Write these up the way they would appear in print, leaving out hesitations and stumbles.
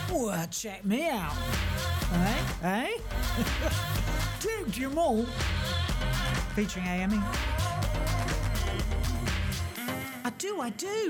Well, check me out. Eh? Duke Jamal. Featuring AME. I do.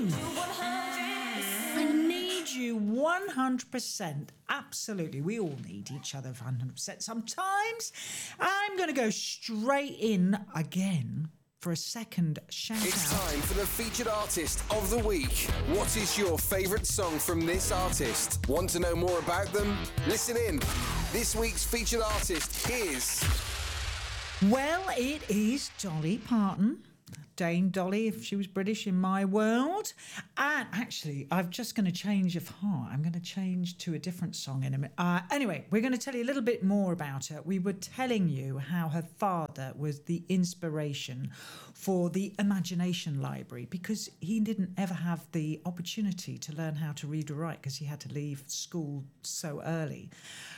I need you 100%. Absolutely. We all need each other 100%. Sometimes I'm going to go straight in again for a second shout It's out. time for the featured artist of the week. What is your favourite song from this artist? Want to know more about them? Listen in. This week's featured artist is... Well, it is Dolly Parton. Dame Dolly, if she was British in my world. And actually, I'm just going to change of heart. I'm going to change to a different song in a minute. Anyway, we're going to tell you a little bit more about her. We were telling you how her father was the inspiration for the Imagination Library because he didn't ever have the opportunity to learn how to read or write because he had to leave school so early.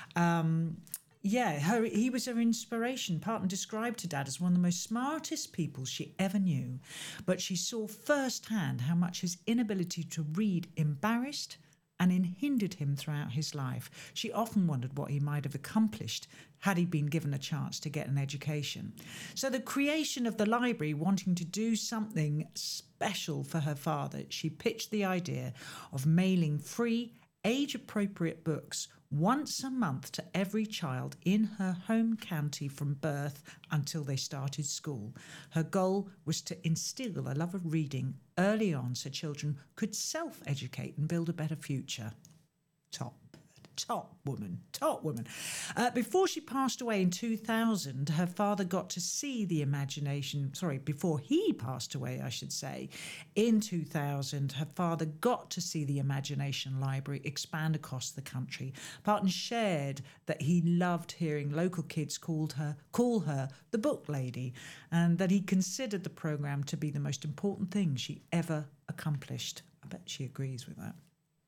He was her inspiration. Parton described her dad as one of the most smartest people she ever knew, but she saw firsthand how much his inability to read embarrassed and hindered him throughout his life. She often wondered what he might have accomplished had he been given a chance to get an education. So the creation of the library, wanting to do something special for her father, she pitched the idea of mailing free, age-appropriate books once a month to every child in her home county from birth until they started school. Her goal was to instill a love of reading early on so children could self-educate and build a better future. Top woman. Before she passed away in 2000, her father got to see the before he passed away, I should say, in 2000, her father got to see the Imagination Library expand across the country. Parton shared that he loved hearing local kids call her the book lady, and that he considered the programme to be the most important thing she ever accomplished. I bet she agrees with that.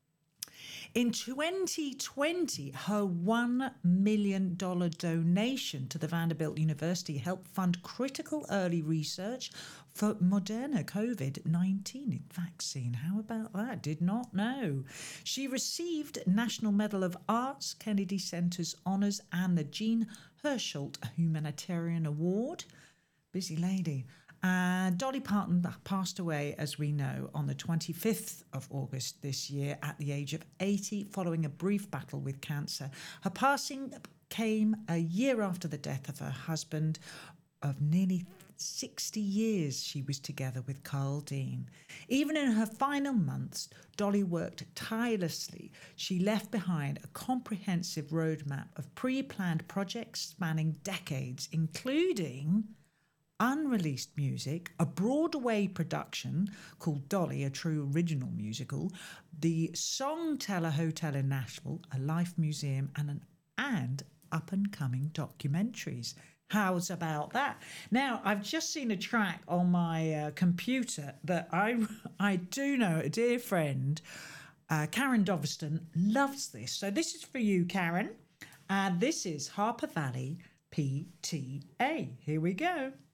In 2020, her $1 million donation to the Vanderbilt University helped fund critical early research for Moderna COVID-19 vaccine. How about that? Did not know. She received National Medal of Arts, Kennedy Center's Honours, and the Jean Hersholt Humanitarian Award. Busy lady. Dolly Parton passed away, as we know, on the 25th of August this year at the age of 80 following a brief battle with cancer. Her passing came a year after the death of her husband of nearly 60 years she was together with Carl Dean. Even in her final months, Dolly worked tirelessly. She left behind a comprehensive roadmap of pre-planned projects spanning decades, including unreleased music, a Broadway production called Dolly, a true original musical, the Songteller Hotel in Nashville, a life museum, and up-and-coming documentaries. How's about that? Now, I've just seen a track on my computer that I do know a dear friend, Karen Doveston, loves this. So this is for you, Karen. This is Harper Valley PTA. Here we go.